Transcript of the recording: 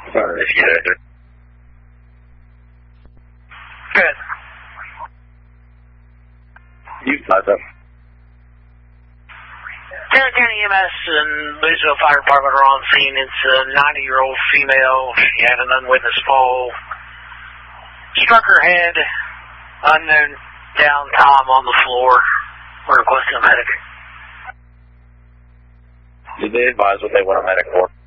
If you had it. Good. You flies up. Tarrant County EMS and Louisville Fire Department are on scene. It's a 90-year-old female. She had an unwitnessed fall. Struck her head. Unknown down time on the floor. We're requesting a medic. Did they advise what they want a medic for?